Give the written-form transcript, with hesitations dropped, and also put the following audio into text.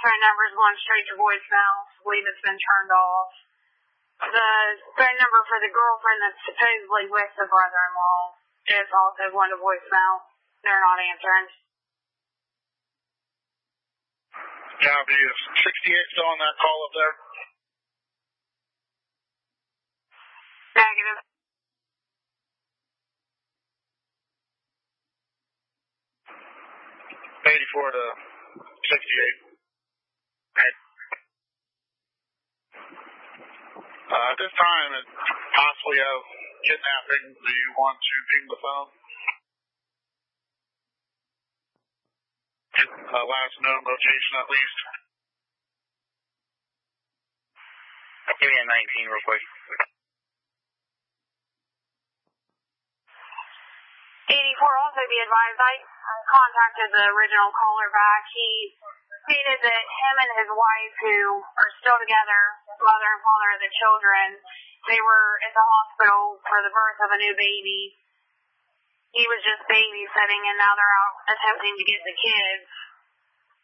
phone number is going straight to voicemail. I believe it's been turned off. The phone number for the girlfriend that's supposedly with the brother-in-law is also going to voicemail. They're not answering. Copy. Is 68 still on that call up there? Negative. 84 to 68. Right. At this time, it possibly have kidnapping. Do you want to ping the phone? Last known location at least. Give me a 19 real quick. 84, also be advised, I contacted the original caller back. He stated that him and his wife, who are still together, mother and father of the children, they were at the hospital for the birth of a new baby. He was just babysitting, and now they're out attempting to get the kids.